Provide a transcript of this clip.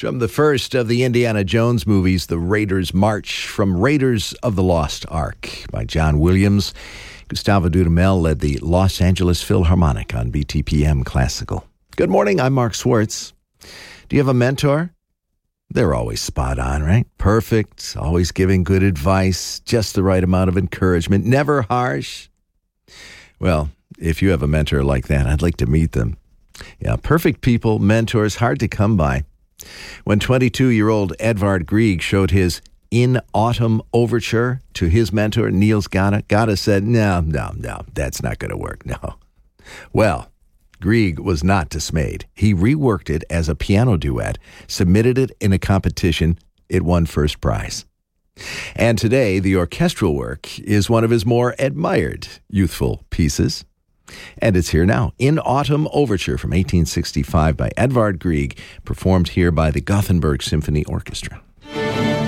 From the first of the Indiana Jones movies, The Raiders March, from Raiders of the Lost Ark by John Williams. Gustavo Dudamel led the Los Angeles Philharmonic on BTPM Classical. Good morning, I'm Mark Swartz. Do you have a mentor? They're always spot on, right? Perfect, always giving good advice, just the right amount of encouragement, never harsh. Well, if you have a mentor like that, I'd like to meet them. Yeah, perfect people, mentors, hard to come by. When 22-year-old Edvard Grieg showed his In Autumn Overture to his mentor, Niels Gade, Gade said, no, that's not going to work, no. Well, Grieg was not dismayed. He reworked it as a piano duet, submitted it in a competition. It won first prize. And today, the orchestral work is one of his more admired youthful pieces. And it's here now, In Autumn Overture from 1865 by Edvard Grieg, performed here by the Gothenburg Symphony Orchestra.